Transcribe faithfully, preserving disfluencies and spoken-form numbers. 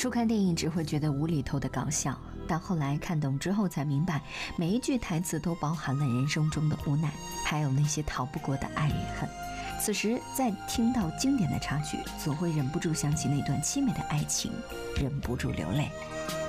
初看电影只会觉得无厘头的搞笑，但后来看懂之后才明白，每一句台词都包含了人生中的无奈，还有那些逃不过的爱与恨。此时再听到经典的插曲，总会忍不住想起那段凄美的爱情，忍不住流泪。